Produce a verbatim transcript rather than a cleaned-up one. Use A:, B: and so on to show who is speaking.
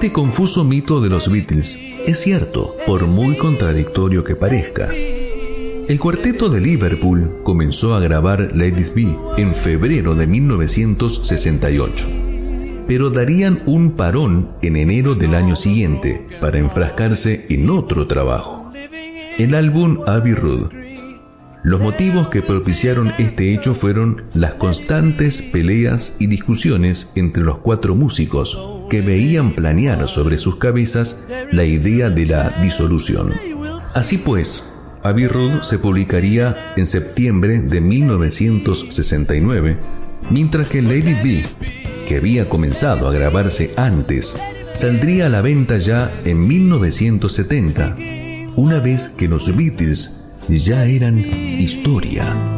A: Este confuso mito de los Beatles es cierto, por muy contradictorio que parezca. El cuarteto de Liverpool comenzó a grabar Let It Be en febrero de mil novecientos sesenta y ocho, pero darían un parón en enero del año siguiente para enfrascarse en otro trabajo, el álbum Abbey Road. Los motivos que propiciaron este hecho fueron las constantes peleas y discusiones entre los cuatro músicos que veían planear sobre sus cabezas la idea de la disolución. Así pues, Abbey Road se publicaría en septiembre de mil novecientos sesenta y nueve, mientras que Let It Be, que había comenzado a grabarse antes, saldría a la venta ya en mil novecientos setenta, una vez que los Beatles ya eran historia.